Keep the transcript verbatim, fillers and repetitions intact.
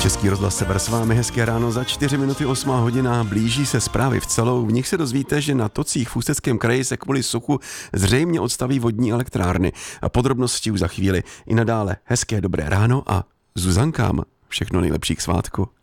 Český rozhlas Sever s vámi, hezké ráno, za čtyři minuty osmá hodina, blíží se zprávy v celou. V nich se dozvíte, že na tocích v Ústeckém kraji se kvůli suchu zřejmě odstaví vodní elektrárny. A podrobnosti už za chvíli. I nadále hezké dobré ráno a Zuzankám všechno nejlepší k svátku.